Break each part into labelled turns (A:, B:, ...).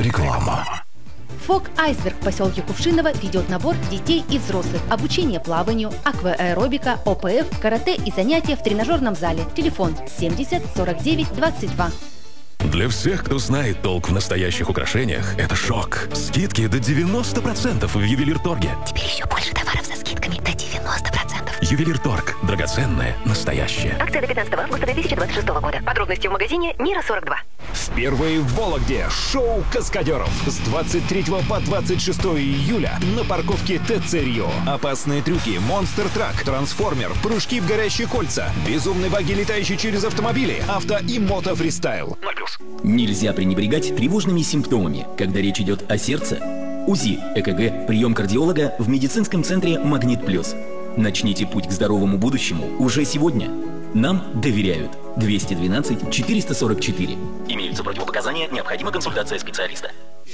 A: Реклама.
B: ФОК «Айсберг» в поселке Кувшиново ведет набор детей и взрослых. Обучение плаванию, акваэробика, ОПФ, карате и занятия в тренажерном зале. Телефон 70 49 22.
C: Для всех, кто знает толк в настоящих украшениях, это шок. Скидки до 90% в Ювелирторге.
D: Теперь еще больше товаров со скидками до 90%.
C: Ювелирторг. Драгоценное, настоящее.
D: Акция до 15 августа 2026 года. Подробности в магазине Мира 42.
E: Впервые в Вологде шоу «Каскадеров» с 23 по 26 июля на парковке ТЦ Рио. Опасные трюки, монстр-трак, трансформер, прыжки в горящие кольца, безумные баги, летающие через автомобили, авто и мото-фристайл.
F: Нельзя пренебрегать тревожными симптомами, когда речь идет о сердце. УЗИ, ЭКГ, прием кардиолога в медицинском центре «Магнит Плюс». Начните путь к здоровому будущему уже сегодня. Нам доверяют. 212 444. Имеются противопоказания, необходима консультация специалиста.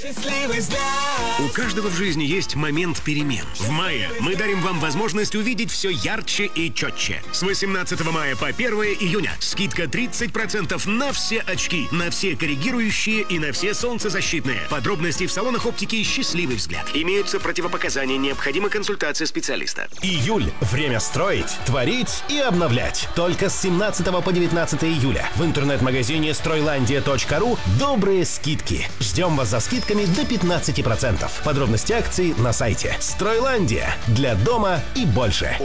G: У каждого в жизни есть момент перемен. В мае мы дарим вам возможность увидеть все ярче и четче. С 18 мая по 1 июня скидка 30% на все очки, на все коррегирующие и на все солнцезащитные. Подробности в салонах оптики «Счастливый взгляд». Имеются противопоказания, необходима консультация специалиста.
E: Июль. Время строить, творить и обновлять. Только с 17 по 19 июля в интернет-магазине Стройlandia.ru добрые скидки. Ждем вас за скидками до 15%. Подробности акции на сайте. Стройландия. Для дома и больше.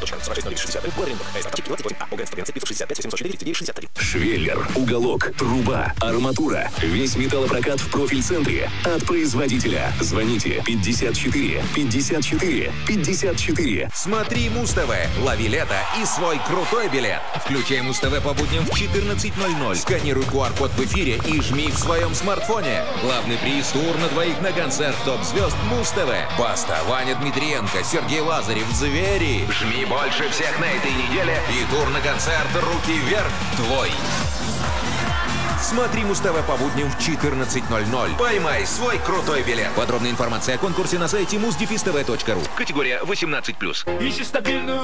C: Швеллер, уголок, труба, арматура. Весь металлопрокат в профиль-центре. От производителя. Звоните 54 54 54.
H: Смотри Муз-ТВ, лови лето и свой крутой билет. Включай Муз-ТВ по будням в 14:00. Сканируй QR-код в эфире и жми в своем смартфоне. Главный приз — тур на двоих на концерт топ-звезд Муз-ТВ. Баста, Ваня Дмитриенко, Сергей Лазарев, Звери. Жми больше всех на этой неделе и тур на концерт «Руки вверх» твой. Смотри Муз-ТВ по будням в 14:00. Поймай свой крутой билет. Подробная информация о конкурсе на сайте muzdefistv.ru. Категория 18+.
I: Ищешь стабильную